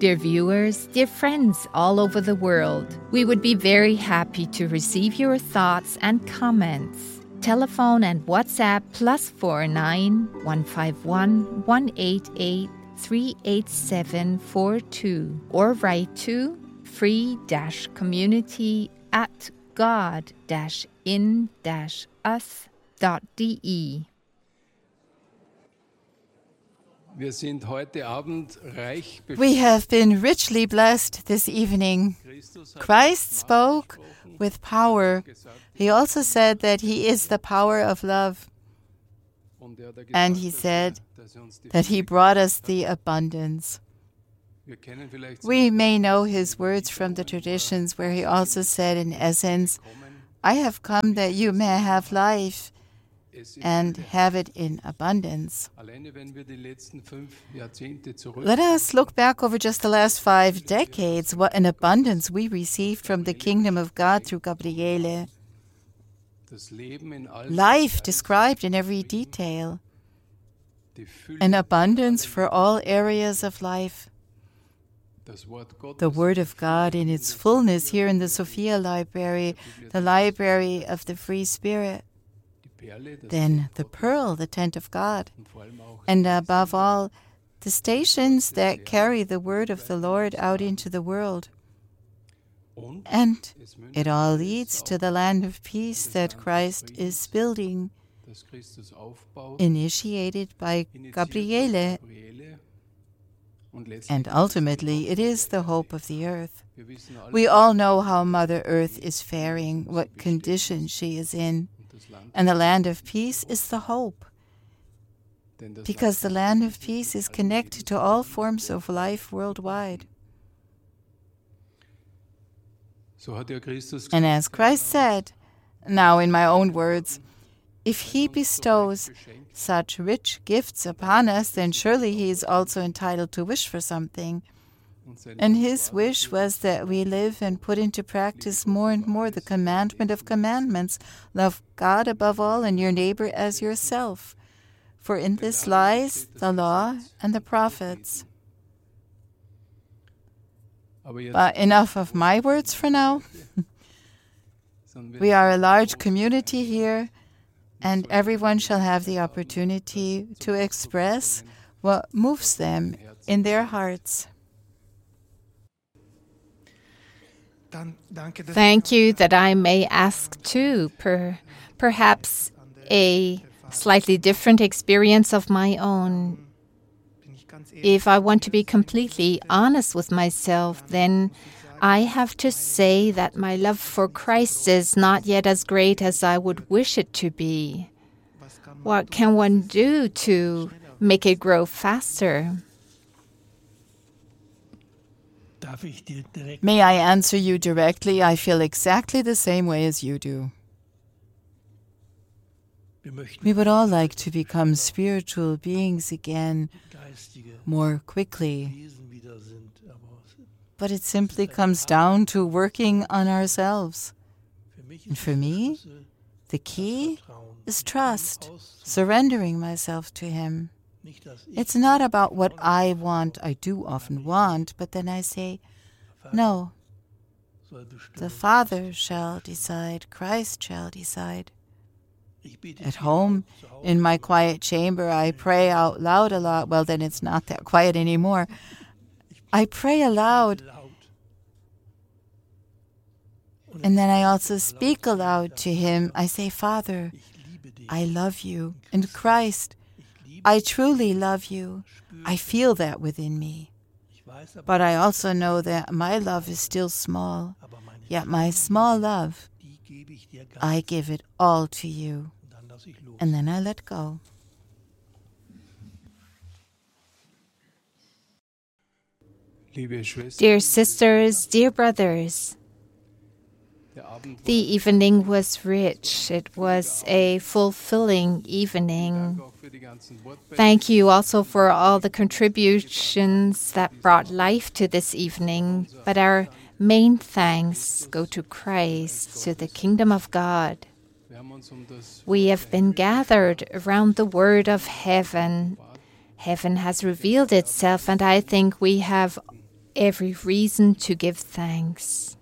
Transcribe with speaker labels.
Speaker 1: Dear viewers, dear friends all over the world, we would be very happy to receive your thoughts and comments. Telephone and WhatsApp +49 151 188 38742 or write to free-community@god-in-us.de.
Speaker 2: We have been richly blessed this evening. Christ spoke with power. He also said that He is the power of love. And He said that He brought us the abundance. We may know His words from the traditions where He also said, in essence, I have come that you may have life and have it in abundance. Let us look back over just the last 5 decades, what an abundance we received from the kingdom of God through Gabriele. Life described in every detail. An abundance for all areas of life. The Word of God in its fullness here in the Sophia Library, the Library of the Free Spirit. Then the pearl, the tent of God. And above all, the stations that carry the word of the Lord out into the world. And it all leads to the land of peace that Christ is building, initiated by Gabriele. And ultimately, it is the hope of the earth. We all know how Mother Earth is faring, what condition she is in. And the land of peace is the hope. Because the land of peace is connected to all forms of life worldwide. And as Christ said, now in my own words, if He bestows such rich gifts upon us, then surely He is also entitled to wish for something. And His wish was that we live and put into practice more and more the commandment of commandments. Love God above all and your neighbor as yourself. For in this lies the law and the prophets. But enough of my words for now. We are a large community here, and everyone shall have the opportunity to express what moves them in their hearts.
Speaker 1: Thank you that I may ask too, perhaps a slightly different experience of my own. If I want to be completely honest with myself, then I have to say that my love for Christ is not yet as great as I would wish it to be. What can one do to make it grow faster?
Speaker 2: May I answer you directly? I feel exactly the same way as you do. We would all like to become spiritual beings again more quickly. But it simply comes down to working on ourselves. And for me, the key is trust, surrendering myself to Him. It's not about what I want, I do often want, but then I say, no, the Father shall decide, Christ shall decide. At home, in my quiet chamber, I pray out loud a lot. Well, then it's not that quiet anymore. I pray aloud. And then I also speak aloud to Him. I say, Father, I love you. And Christ, I truly love you. I feel that within me. But I also know that my love is still small. Yet my small love, I give it all to you. And then I let go.
Speaker 1: Dear sisters, dear brothers, the evening was rich. It was a fulfilling evening. Thank you also for all the contributions that brought life to this evening. But our main thanks go to Christ, to the kingdom of God. We have been gathered around the word of heaven. Heaven has revealed itself, and I think we have every reason to give thanks.